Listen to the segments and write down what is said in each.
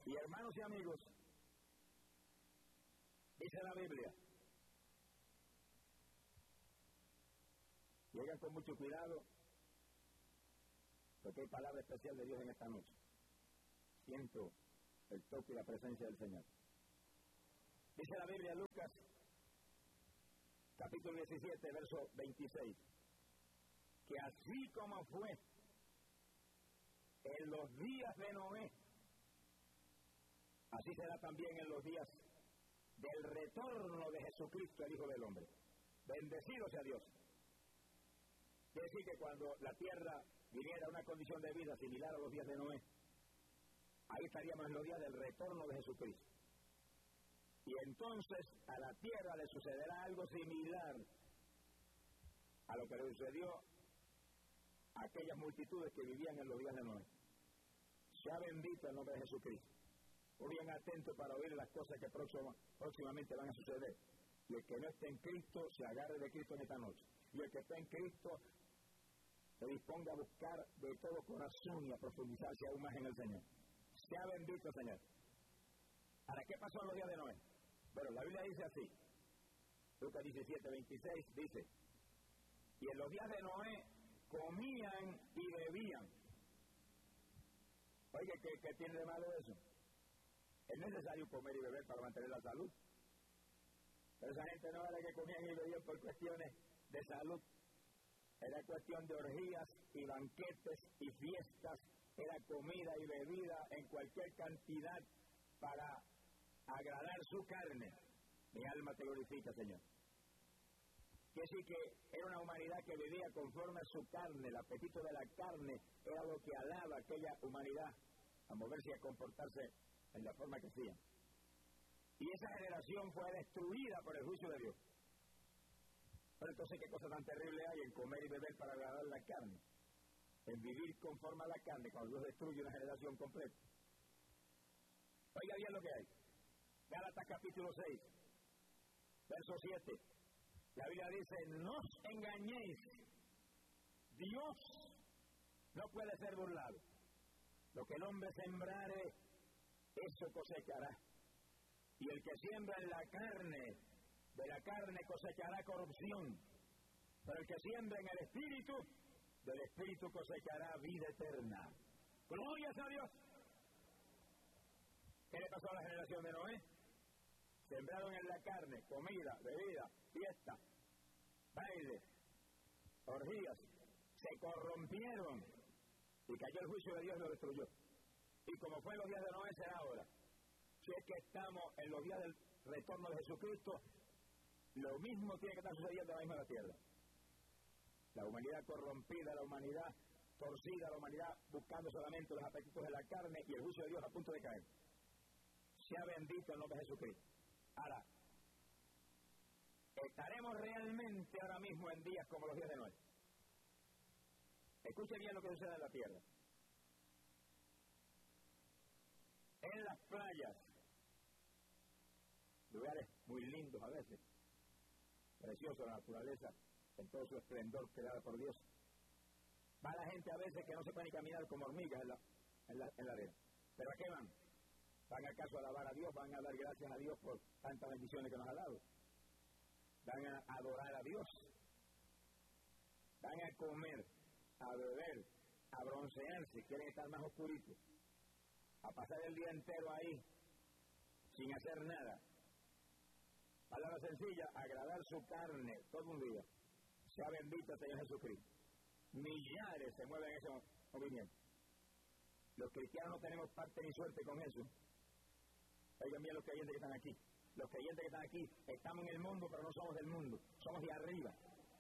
Y hermanos y amigos, dice la Biblia, y oigan con mucho cuidado, porque hay palabra especial de Dios en esta noche. Siento el toque y la presencia del Señor. Dice la Biblia, Lucas, capítulo 17, verso 26, que así como fue en los días de Noé, así será también en los días del retorno de Jesucristo, el Hijo del Hombre. Bendecido sea Dios. Quiere decir que cuando la tierra viniera a una condición de vida similar a los días de Noé, ahí estaríamos en los días del retorno de Jesucristo. Y entonces a la tierra le sucederá algo similar a lo que le sucedió a aquellas multitudes que vivían en los días de Noé. Sea bendito el nombre de Jesucristo. Muy bien atento para oír las cosas que próximamente van a suceder. Y el que no esté en Cristo, se agarre de Cristo en esta noche. Y el que esté en Cristo, se disponga a buscar de todo corazón y a profundizarse aún más en el Señor. Sea bendito, Señor. ¿Para qué pasó en los días de Noé? Bueno, la Biblia dice así. Lucas 17, 26 dice, y en los días de Noé comían y bebían. Oye, ¿qué tiene de malo eso? Es necesario comer y beber para mantener la salud. Pero esa gente no era que comían y bebían por cuestiones de salud. Era cuestión de orgías y banquetes y fiestas. Era comida y bebida en cualquier cantidad para agradar su carne. Mi alma te glorifica, Señor. Quiere decir que era una humanidad que vivía conforme a su carne. El apetito de la carne era lo que alaba a aquella humanidad a moverse y a comportarse en la forma que hacían. Y esa generación fue destruida por el juicio de Dios. Pero entonces, ¿qué cosa tan terrible hay en comer y beber para agradar la carne? En vivir conforme a la carne, cuando Dios destruye una generación completa. Oiga bien lo que hay. Gálatas capítulo 6, verso 7. La Biblia dice, no os engañéis. Dios no puede ser burlado. Lo que el hombre sembrare, eso cosechará. Y el que siembra en la carne, de la carne cosechará corrupción. Pero el que siembra en el Espíritu, del Espíritu cosechará vida eterna. ¡Gloria a Dios! ¿Qué le pasó a la generación de Noé? Sembraron en la carne, comida, bebida, fiesta, baile, orgías. Se corrompieron y cayó el juicio de Dios y lo destruyó. Y como fue en los días de Noé, será ahora. Si es que estamos en los días del retorno de Jesucristo, lo mismo tiene que estar sucediendo ahora mismo en la tierra. La humanidad corrompida, la humanidad torcida, la humanidad buscando solamente los apetitos de la carne y el juicio de Dios a punto de caer. Sea bendito el nombre de Jesucristo. Ahora, ¿estaremos realmente ahora mismo en días como los días de Noé? Escuche bien lo que sucede en la tierra. En las playas, lugares muy lindos a veces, preciosa la naturaleza, en todo su esplendor creada por Dios. Va la gente a veces que no se puede ni caminar como hormigas en la arena. ¿Pero a qué van? ¿Van acaso a alabar a Dios? ¿Van a dar gracias a Dios por tantas bendiciones que nos ha dado? ¿Van a adorar a Dios? ¿Van a comer, a beber, a broncearse? ¿Quieren estar más oscuritos? ¿A pasar el día entero ahí sin hacer nada? Palabra sencilla, agradar su carne todo un día. Sea bendito el Señor Jesucristo. Millares se mueven en ese movimiento. Los cristianos no tenemos parte ni suerte con eso. Oigan bien los creyentes que están aquí. Los creyentes que están aquí, estamos en el mundo, pero no somos del mundo. Somos de arriba.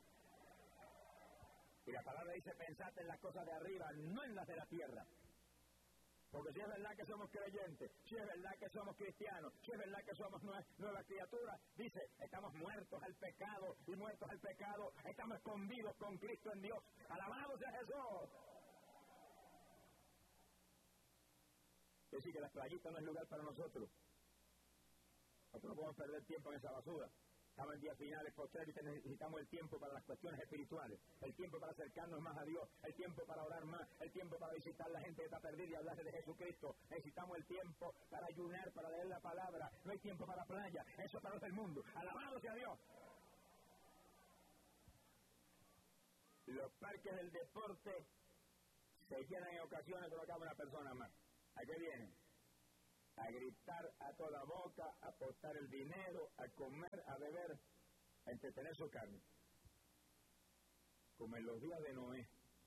Y la palabra dice, pensad en las cosas de arriba, no en las de la tierra. Porque si es verdad que somos creyentes, si es verdad que somos cristianos, si es verdad que somos nuevas criaturas, dice, estamos muertos al pecado, y muertos al pecado, estamos escondidos con Cristo en Dios. ¡Alabado sea Jesús! Es decir, que las playitas no es lugar para nosotros. Nosotros no podemos perder tiempo en esa basura. Estamos en días finales, postreros, y necesitamos el tiempo para las cuestiones espirituales, el tiempo para acercarnos más a Dios, el tiempo para orar más, el tiempo para visitar a la gente que está perdida y hablarle de Jesucristo. Necesitamos el tiempo para ayunar, para leer la palabra. No hay tiempo para playa, eso es para los del mundo. ¡Alabado sea Dios! Los parques del deporte se llenan en ocasiones, pero acaba una persona más. ¿A qué vienen? A gritar a toda boca, a apostar el dinero, a comer, a beber, a entretener su carne. Como en los días de Noé.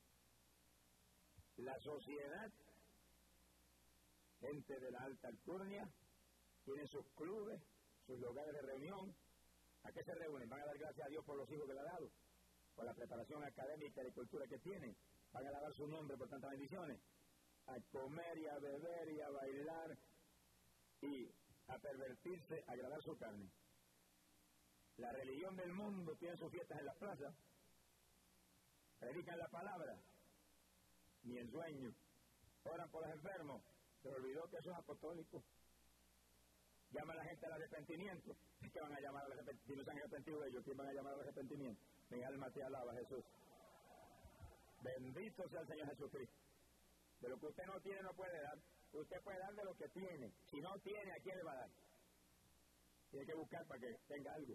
La sociedad, gente de la alta alcurnia, tiene sus clubes, sus lugares de reunión. ¿A qué se reúnen? Van a dar gracias a Dios por los hijos que le ha dado, por la preparación académica y de cultura que tienen. Van a alabar su nombre por tantas bendiciones. A comer y a beber y a bailar y a pervertirse, a agradar su carne. La religión del mundo tiene sus fiestas en las plazas, predican la palabra, ni en sueño, oran por los enfermos. Se olvidó que eso es apostólico. Llama a la gente al arrepentimiento. ¿Qué van a llamar al arrepentimiento? Si no se han arrepentido ellos, ¿quién van a llamar al arrepentimiento? Mi alma te alaba, Jesús. Bendito sea el Señor Jesucristo. De lo que usted no tiene no puede dar. Usted puede dar de lo que tiene. Si no tiene, ¿a quién le va a dar? Tiene que buscar para que tenga algo.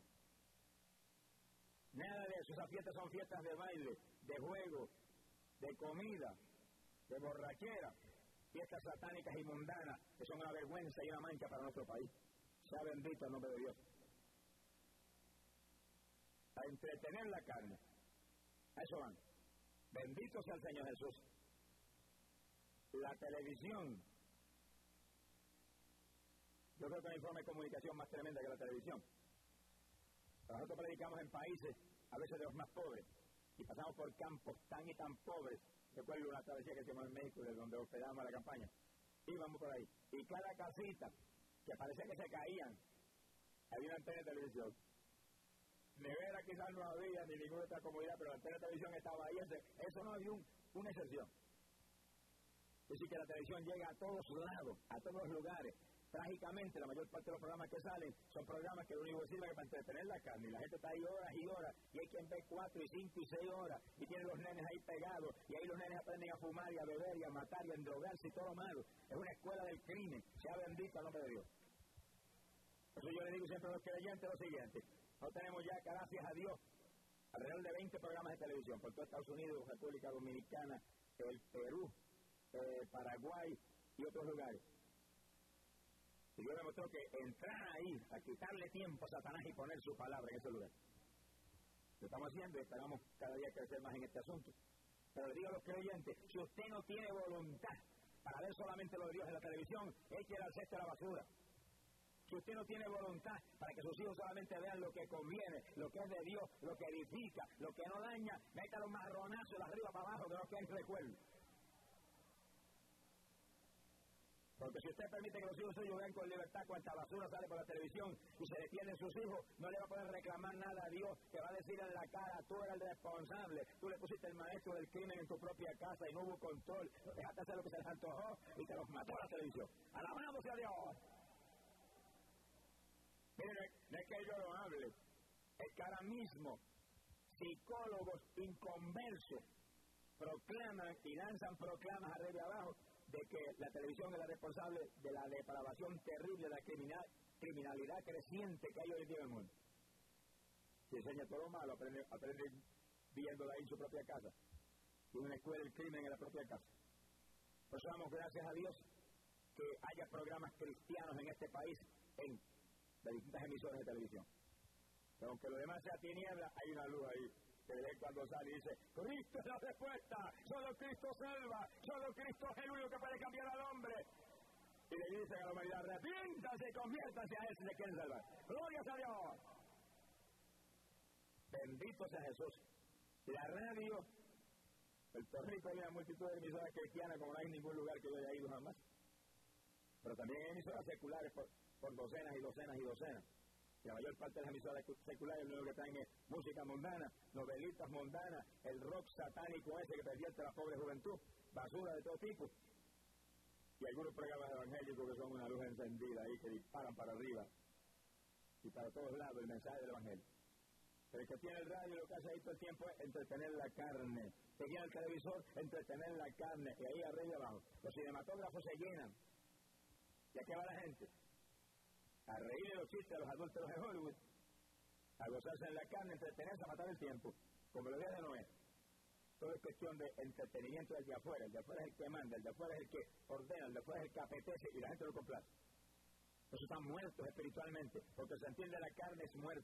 Nada de eso. Esas fiestas son fiestas de baile, de juego, de comida, de borrachera. Fiestas satánicas y mundanas que son una vergüenza y una mancha para nuestro país. Sea bendito el nombre de Dios. A entretener la carne. A eso van. Bendito sea el Señor Jesús. La televisión. Yo creo que no hay forma de comunicación más tremenda que la televisión. Nosotros predicamos en países, a veces de los más pobres, y pasamos por campos tan y tan pobres. Recuerdo una travesía que hicimos en México, de donde hospedábamos la campaña. Íbamos por ahí, y cada casita, que parecía que se caían, había una antena de televisión. Nevera quizás no había, ni ninguna otra comodidad, pero la antena de televisión estaba ahí. Eso no había una excepción. Es decir, que la televisión llega a todos lados, a todos los lugares. Trágicamente, la mayor parte de los programas que salen son programas que lo único que sirven es para entretener la carne. Y la gente está ahí horas y horas, y hay quien ve 4 y 5 y 6 horas, y tienen los nenes ahí pegados, y ahí los nenes aprenden a fumar y a beber y a matar y a endrogarse y todo lo malo. Es una escuela del crimen. Sea bendito el nombre de Dios. Por eso yo le digo siempre a los creyentes lo siguiente: no tenemos ya, gracias a Dios, alrededor de 20 programas de televisión por todo Estados Unidos, República Dominicana, el Perú, Paraguay y otros lugares. Y Dios demostró que entrar ahí, a quitarle tiempo a Satanás y poner su palabra en ese lugar. Lo estamos haciendo y esperamos cada día crecer más en este asunto. Pero le digo a los creyentes, si usted no tiene voluntad para ver solamente lo de Dios en la televisión, échele al cesto de la basura. Si usted no tiene voluntad para que sus hijos solamente vean lo que conviene, lo que es de Dios, lo que edifica, lo que no daña, métale un marronazo de arriba para abajo, que no quede en recuerdo. Porque si usted permite que los hijos suyos vean con libertad cuánta basura sale por la televisión y se detienen sus hijos, no le va a poder reclamar nada a Dios, que va a decir en la cara: tú eres el responsable, tú le pusiste el maestro del crimen en tu propia casa y no hubo control, dejaste hacer lo que se les antojó y te los mató la televisión. ¡Alabado sea Dios! Miren, no es que yo lo hable, es que ahora mismo psicólogos inconversos proclaman y lanzan proclamas arriba y abajo de que la televisión es la responsable de la depravación terrible, de la criminalidad creciente que hay hoy en día en el mundo. Si enseña todo lo malo, aprende viéndola ahí en su propia casa. Tiene una escuela del crimen en la propia casa. Por eso damos gracias a Dios que haya programas cristianos en este país, en las distintas emisoras de televisión. Pero aunque lo demás sea tiniebla, hay una luz ahí. Que ve cuando sale y dice: Cristo es la respuesta, solo Cristo salva, solo Cristo es el único que puede cambiar al hombre. Y le dicen a la humanidad: arrepiéntanse y conviértanse a Él si le quieren salvar. ¡Gloria a Dios! Bendito sea Jesús. La radio, Puerto Rico hay una multitud de emisoras cristianas como no hay en ningún lugar que yo haya ido jamás. Pero también hay emisoras seculares por docenas y docenas y docenas. La mayor parte de las emisoras seculares lo único que traen es música mundana, novelitas mundanas, el rock satánico ese que pervierte a la pobre juventud, basura de todo tipo. Y algunos programas evangélicos que son una luz encendida ahí, que disparan para arriba y para todos lados el mensaje del Evangelio. Pero el que tiene el radio lo que hace ahí todo el tiempo es entretener la carne. Que tiene el televisor, entretener la carne. Y ahí arriba y abajo. Los cinematógrafos se llenan. ¿Y a qué va la gente? A reír de los chistes de los adúlteros de Hollywood. A gozarse en la carne, entretenerse, a matar el tiempo. Como lo de Noé. Todo es cuestión de entretenimiento del de afuera. El de afuera es el que manda, el de afuera es el que ordena, el de afuera es el que apetece y la gente lo complace. Por eso están muertos espiritualmente. Porque el sentir de la carne es muerte.